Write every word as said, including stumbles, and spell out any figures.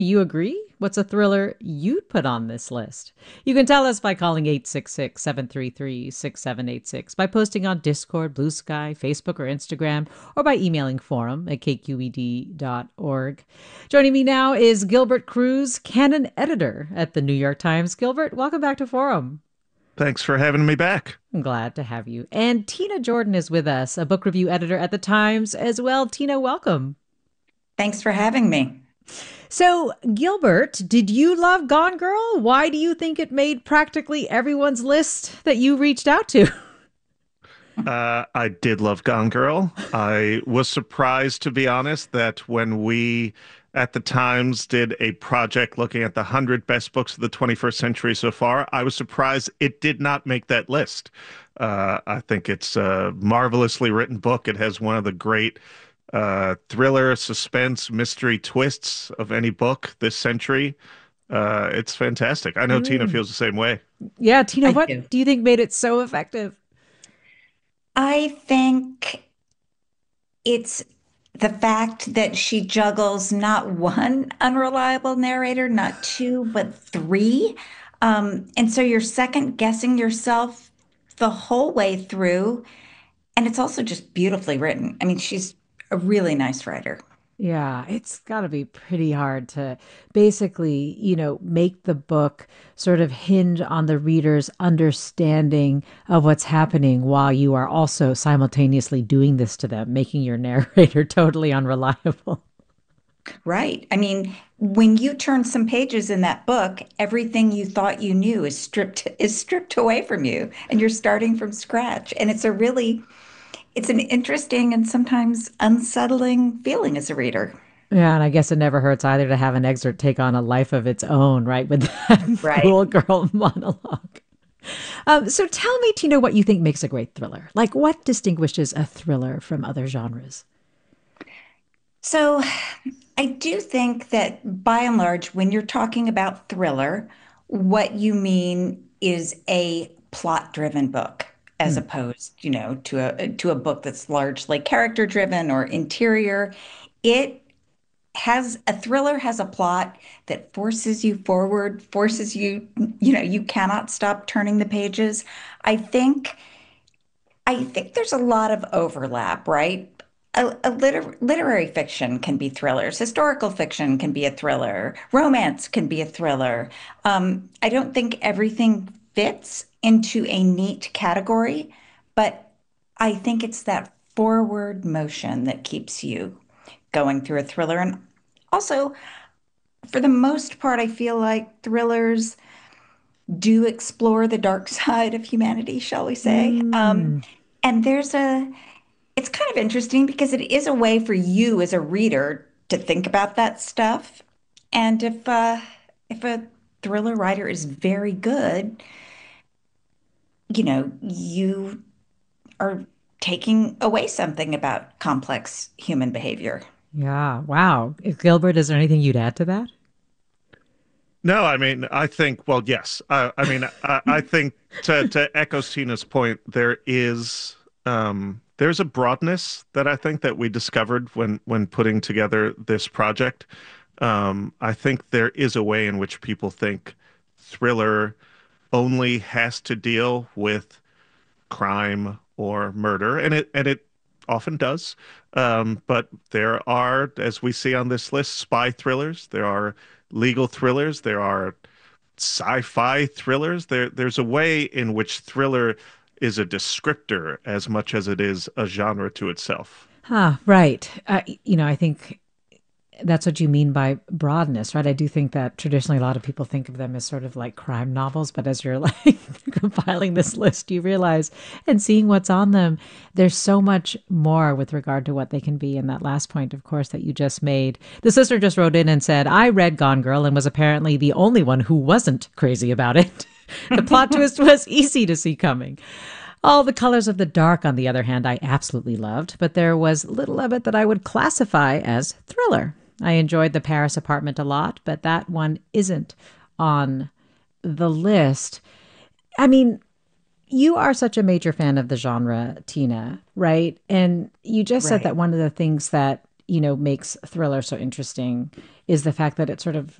You agree? What's a thriller you'd put on this list? You can tell us by calling eight six six, seven three three, six seven eight six, by posting on Discord, Blue Sky, Facebook, or Instagram, or by emailing forum at k q e d dot org. Joining me now is Gilbert Cruz, canon editor at the New York Times. Gilbert, welcome back to Forum. Thanks for having me back. I'm glad to have you. And Tina Jordan is with us, a book review editor at the Times as well. Tina, welcome. Thanks for having me. So, Gilbert, did you love Gone Girl? Why do you think it made practically everyone's list that you reached out to? Uh, I did love Gone Girl. I was surprised, to be honest, that when we at the Times did a project looking at the one hundred best books of the twenty-first century so far, I was surprised it did not make that list. Uh, I think it's a marvelously written book. It has one of the great uh, thriller, suspense, mystery twists of any book this century. Uh, it's fantastic. I know Tina Mm. feels the same way. Yeah, Tina, I what do. do you think made it so effective? I think it's the fact that she juggles not one unreliable narrator, not two, but three. Um, and so you're second guessing yourself the whole way through. And it's also just beautifully written. I mean, she's a really nice writer. Yeah, it's got to be pretty hard to basically, you know, make the book sort of hinge on the reader's understanding of what's happening while you are also simultaneously doing this to them, making your narrator totally unreliable. Right. I mean, when you turn some pages in that book, everything you thought you knew is stripped is stripped away from you, and you're starting from scratch. And it's a really it's an interesting and sometimes unsettling feeling as a reader. Yeah, and I guess it never hurts either to have an excerpt take on a life of its own, right? With that Right. schoolgirl monologue. Um, so tell me, Tina, what you think makes a great thriller. Like, what distinguishes a thriller from other genres? So I do think that by and large, when you're talking about thriller, what you mean is a plot-driven book, as Hmm. opposed, you know, to a to a book that's largely character-driven or interior. It has a thriller has a plot that forces you forward, forces you, you know, you cannot stop turning the pages. I think I think there's a lot of overlap, right? A, a liter literary fiction can be thrillers. Historical fiction can be a thriller. Romance can be a thriller. Um, I don't think everything fits into a neat category, but I think it's that forward motion that keeps you going through a thriller. And also, for the most part, I feel like thrillers do explore the dark side of humanity, shall we say. Um, Mm. and there's a, it's kind of interesting because it is a way for you as a reader to think about that stuff. And if uh, if a thriller writer is very good, you know, you are taking away something about complex human behavior. Yeah. Wow. Gilbert, is there anything you'd add to that? No, I mean, I think, well, yes. I, I mean, I, I think to to echo Tina's point, there is um there's a broadness that I think that we discovered when when putting together this project. Um, I think there is a way in which people think thriller only has to deal with crime or murder, and it and it often does. Um, but there are, as we see on this list, spy thrillers. There are legal thrillers. There are sci-fi thrillers. There there's a way in which thriller is a descriptor as much as it is a genre to itself. Huh, right. Uh, you know, I think that's what you mean by broadness, right? I do think that traditionally a lot of people think of them as sort of like crime novels, but as you're like compiling this list, you realize and seeing what's on them, there's so much more with regard to what they can be. And that last point, of course, that you just made. The sister just wrote in and said, I read Gone Girl and was apparently the only one who wasn't crazy about it. The plot twist was easy to see coming. All the colors of the dark, on the other hand, I absolutely loved, but there was little of it that I would classify as thriller. I enjoyed the Paris apartment a lot, but that one isn't on the list. I mean, you are such a major fan of the genre, Tina, right? And you just said Right. that one of the things that you know makes thriller so interesting is the fact that it sort of